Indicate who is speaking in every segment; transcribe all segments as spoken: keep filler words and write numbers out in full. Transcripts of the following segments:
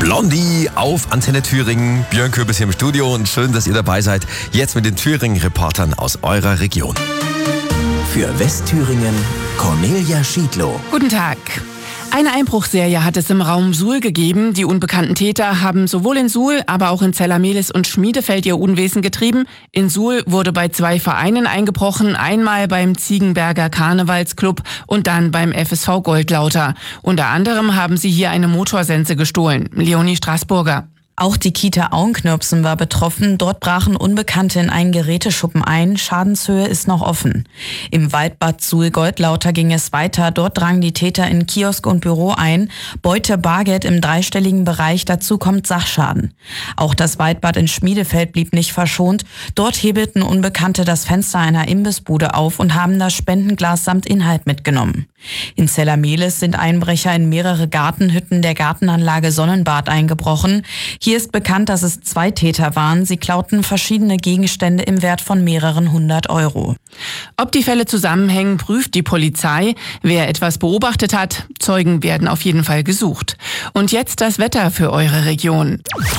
Speaker 1: Blondie auf Antenne Thüringen. Björn Köbis hier im Studio und schön, dass ihr dabei seid. Jetzt mit den Thüringen-Reportern aus eurer Region.
Speaker 2: Für Westthüringen Cornelia Schiedlow.
Speaker 3: Guten Tag. Eine Einbruchserie hat es im Raum Suhl gegeben. Die unbekannten Täter haben sowohl in Suhl, aber auch in Zellermehlis und Schmiedefeld ihr Unwesen getrieben. In Suhl wurde bei zwei Vereinen eingebrochen, einmal beim Ziegenberger Karnevalsclub und dann beim F S V Goldlauter. Unter anderem haben sie hier eine Motorsense gestohlen. Leonie Straßburger.
Speaker 4: Auch die Kita Auenknirpsen war betroffen. Dort brachen Unbekannte in einen Geräteschuppen ein. Schadenshöhe ist noch offen. Im Waldbad Suhl-Goldlauter ging es weiter. Dort drangen die Täter in Kiosk und Büro ein. Beute Bargeld im dreistelligen Bereich. Dazu kommt Sachschaden. Auch das Waldbad in Schmiedefeld blieb nicht verschont. Dort hebelten Unbekannte das Fenster einer Imbissbude auf und haben das Spendenglas samt Inhalt mitgenommen. In Zellermehlis sind Einbrecher in mehrere Gartenhütten der Gartenanlage Sonnenbad eingebrochen. Hier ist bekannt, dass es zwei Täter waren. Sie klauten verschiedene Gegenstände im Wert von mehreren hundert Euro.
Speaker 3: Ob die Fälle zusammenhängen, prüft die Polizei. Wer etwas beobachtet hat, Zeugen werden auf jeden Fall gesucht. Und jetzt das Wetter für eure Region.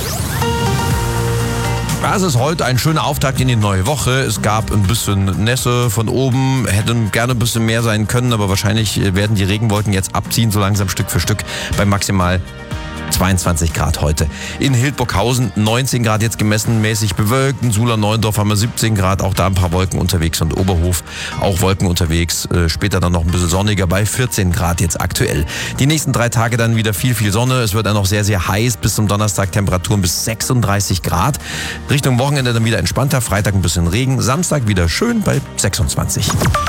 Speaker 1: Es ist heute ein schöner Auftakt in die neue Woche. Es gab ein bisschen Nässe von oben, hätte gerne ein bisschen mehr sein können, aber wahrscheinlich werden die Regenwolken jetzt abziehen, so langsam Stück für Stück bei maximal zweiundzwanzig Grad heute. In Hildburghausen neunzehn Grad jetzt gemessen, mäßig bewölkt. In Suhler-Neuendorf haben wir siebzehn Grad, auch da ein paar Wolken unterwegs und Oberhof auch Wolken unterwegs. Äh, später dann noch ein bisschen sonniger bei vierzehn Grad jetzt aktuell. Die nächsten drei Tage dann wieder viel, viel Sonne. Es wird dann noch sehr, sehr heiß. Bis zum Donnerstag Temperaturen bis sechsunddreißig Grad. Richtung Wochenende dann wieder entspannter. Freitag ein bisschen Regen. Samstag wieder schön bei sechsundzwanzig.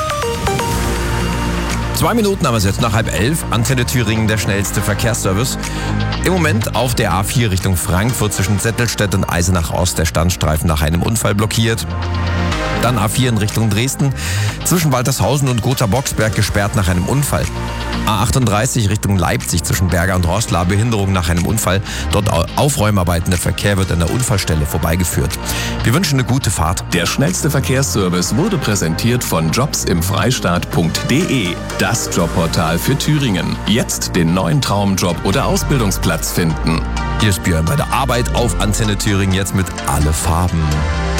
Speaker 1: Zwei Minuten haben wir es jetzt nach halb elf. Antenne Thüringen, der schnellste Verkehrsservice. Im Moment auf der A vier Richtung Frankfurt zwischen Zettelstedt und Eisenach Ost der Standstreifen nach einem Unfall blockiert. Dann A vier in Richtung Dresden zwischen Waltershausen und Gotha-Boxberg gesperrt nach einem Unfall. A achtunddreißig Richtung Leipzig zwischen Berger und Roßla Behinderung nach einem Unfall. Dort Aufräumarbeiten, der Verkehr wird an der Unfallstelle vorbeigeführt. Wir wünschen eine gute Fahrt.
Speaker 5: Der schnellste Verkehrsservice wurde präsentiert von jobs im freistaat punkt de. Das Jobportal für Thüringen. Jetzt den neuen Traumjob oder Ausbildungsplatz finden.
Speaker 1: Hier ist Björn bei der Arbeit auf Antenne Thüringen jetzt mit Alle Farben.